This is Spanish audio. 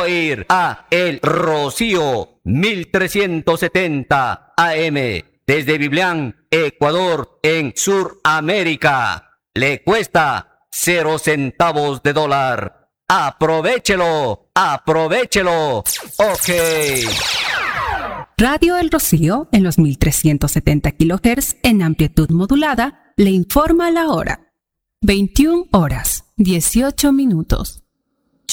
oír a El Rocío 1370 AM desde Biblián, Ecuador, en Suramérica. Le cuesta 0 centavos de dólar. ¡Aprovechelo! ¡Aprovechelo! ¡Ok! Radio El Rocío, en los 1370 kHz en amplitud modulada, le informa la hora. 21 horas, 18 minutos.